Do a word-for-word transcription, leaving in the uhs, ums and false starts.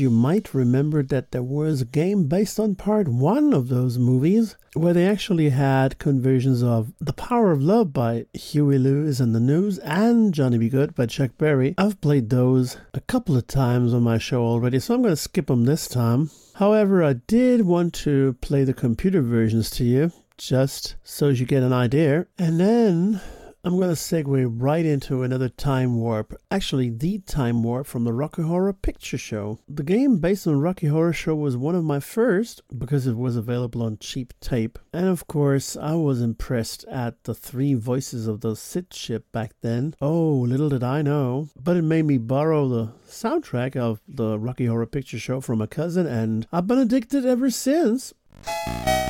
you might remember that there was a game based on part one of those movies, where they actually had conversions of The Power of Love by Huey Lewis and the News and Johnny B. Good by Chuck Berry. I've played those a couple of times on my show already, so I'm going to skip them this time. However, I did want to play the computer versions to you, just so you get an idea. And then I'm going to segue right into another time warp. Actually, the time warp from the Rocky Horror Picture Show. The game based on Rocky Horror Show was one of my first because it was available on cheap tape. And of course, I was impressed at the three voices of the Sid ship back then. Oh, little did I know. But it made me borrow the soundtrack of the Rocky Horror Picture Show from a cousin, and I've been addicted ever since.